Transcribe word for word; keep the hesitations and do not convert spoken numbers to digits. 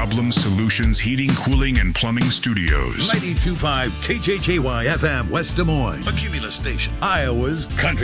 Problem Solutions Heating, Cooling, and Plumbing Studios. ninety-two point five K J K Y F M, West Des Moines. A Cumulus station. Iowa's country